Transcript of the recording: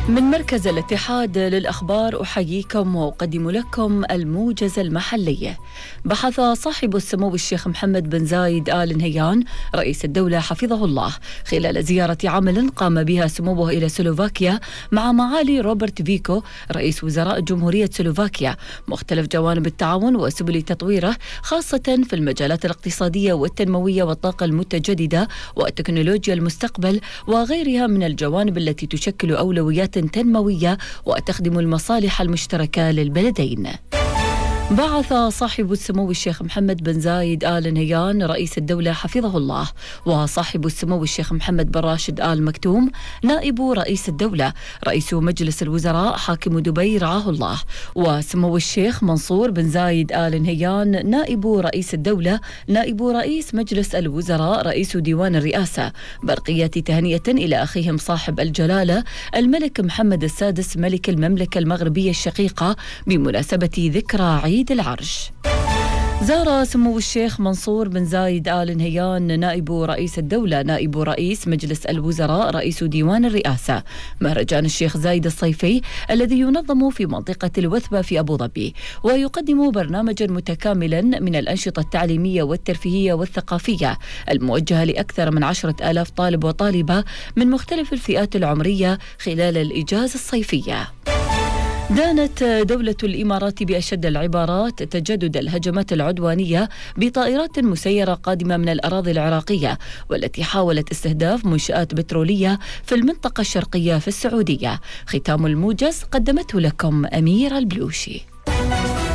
من مركز الاتحاد للأخبار أحييكم وأقدم لكم الموجز المحلي. بحث صاحب السمو الشيخ محمد بن زايد آل نهيان رئيس الدولة حفظه الله خلال زيارة عمل قام بها سموه إلى سلوفاكيا مع معالي روبرت فيكو رئيس وزراء جمهورية سلوفاكيا مختلف جوانب التعاون وسبل تطويره، خاصة في المجالات الاقتصادية والتنموية والطاقة المتجددة وتكنولوجيا المستقبل وغيرها من الجوانب التي تشكل أولويات تنموية وتخدم المصالح المشتركة للبلدين. بعث صاحب السمو الشيخ محمد بن زايد آل نهيان رئيس الدولة حفظه الله وصاحب السمو الشيخ محمد بن راشد آل مكتوم نائب رئيس الدولة رئيس مجلس الوزراء حاكم دبي رعاه الله، وسمو الشيخ منصور بن زايد آل نهيان نائب رئيس الدولة نائب رئيس مجلس الوزراء رئيس ديوان الرئاسة، برقية تهنئة إلى أخيهم صاحب الجلالة الملك محمد السادس ملك المملكة المغربية الشقيقة بمناسبة ذكرى عيد العرش. زار سمو الشيخ منصور بن زايد آل نهيان نائب رئيس الدولة نائب رئيس مجلس الوزراء رئيس ديوان الرئاسة مهرجان الشيخ زايد الصيفي الذي ينظم في منطقة الوثبة في أبو ظبي، ويقدم برنامجا متكاملا من الأنشطة التعليمية والترفيهية والثقافية الموجهة لأكثر من 10,000 طالب وطالبة من مختلف الفئات العمرية خلال الإجازة الصيفية. دانت دولة الإمارات بأشد العبارات تجدد الهجمات العدوانية بطائرات مسيرة قادمة من الأراضي العراقية والتي حاولت استهداف منشآت بترولية في المنطقة الشرقية في السعودية. ختام الموجز قدمته لكم أميرة البلوشي.